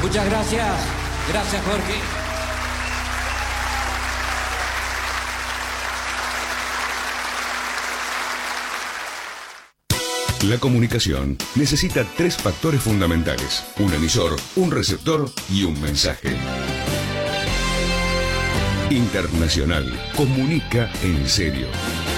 Muchas gracias. Gracias, Jorge. La comunicación necesita 3 factores fundamentales: un emisor, un receptor y un mensaje. Internacional comunica en serio.